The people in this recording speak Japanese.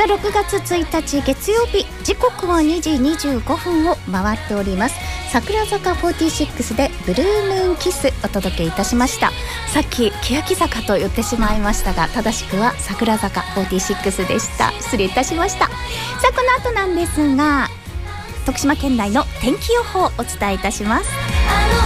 さあ6月1日月曜日、時刻は2時25分を回っております。桜坂46でブルームーンキスお届けいたしました。さっき欅坂と言ってしまいましたが、正しくは桜坂46でした。失礼いたしました。さあこの後なんですが、徳島県内の天気予報をお伝えいたします。